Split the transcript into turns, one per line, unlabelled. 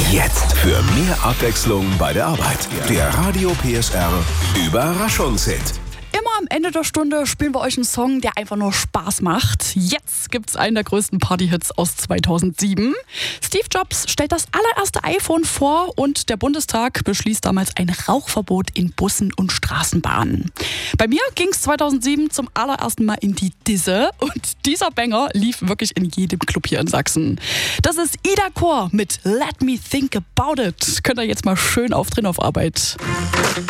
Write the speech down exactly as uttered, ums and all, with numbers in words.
Jetzt für mehr Abwechslung bei der Arbeit. Der Radio P S R Überraschungshit.
Immer am Ende der Stunde spielen wir euch einen Song, der einfach nur Spaß macht. Jetzt gibt's einen der größten Partyhits aus zweitausendsieben. Steve Jobs stellt das allererste iPhone vor und der Bundestag beschließt damals ein Rauchverbot in Bussen und Straßenbahnen. Bei mir ging's zweitausendsieben zum allerersten Mal in die Disse und dieser Banger lief wirklich in jedem Club hier in Sachsen. Das ist Ida Korn mit Let Me Think About It. Könnt ihr jetzt mal schön aufdrehen auf Arbeit.